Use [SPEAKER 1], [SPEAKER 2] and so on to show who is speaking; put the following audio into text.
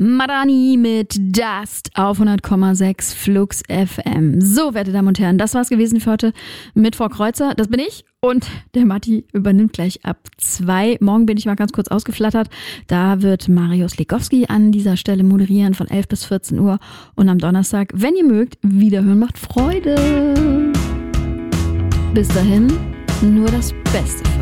[SPEAKER 1] Madani mit Dust auf 100,6 Flux FM. So, werte Damen und Herren, das war's gewesen für heute mit Frau Kreuzer. Das bin ich und der Matti übernimmt gleich ab 2. Morgen bin ich mal ganz kurz ausgeflattert. Da wird Marius Legowski an dieser Stelle moderieren von 11 bis 14 Uhr. Und am Donnerstag, wenn ihr mögt, wiederhören macht Freude. Bis dahin, nur das Beste für